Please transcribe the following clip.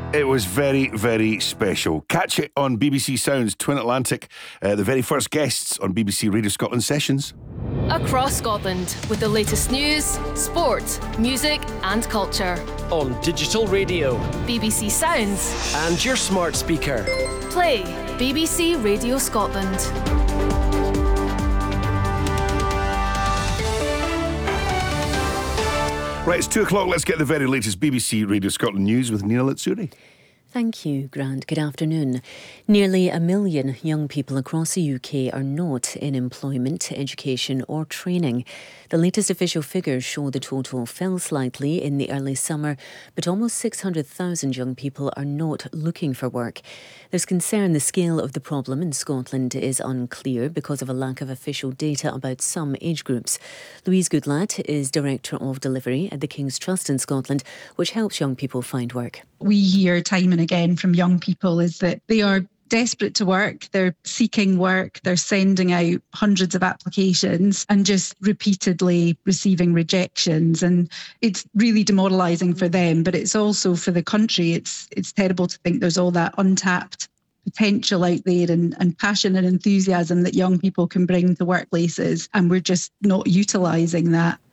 It was very, very special. Catch it on BBC Sounds Twin Atlantic, the very first guests on BBC Radio Scotland sessions. Across Scotland with the latest news, sport, music and culture. On digital radio, BBC Sounds and your smart speaker. Play BBC Radio Scotland. Right, it's 2 o'clock. Let's get the very latest BBC Radio Scotland news with Nina Litsuri. Thank you, Grant. Good afternoon. Nearly 1 million young people across the UK are not in employment, education or training. The latest official figures show the total fell slightly in the early summer, but almost 600,000 young people are not looking for work. There's concern the scale of the problem in Scotland is unclear because of a lack of official data about some age groups. Louise Goodlatte is Director of Delivery at the King's Trust in Scotland, which helps young people find work. We hear time and again from young people is that they are desperate to work, they're seeking work, they're sending out hundreds of applications and just repeatedly receiving rejections. And it's really demoralising for them, but it's also for the country. It's terrible to think there's all that untapped potential out there and passion and enthusiasm that young people can bring to workplaces, and we're just not utilising that.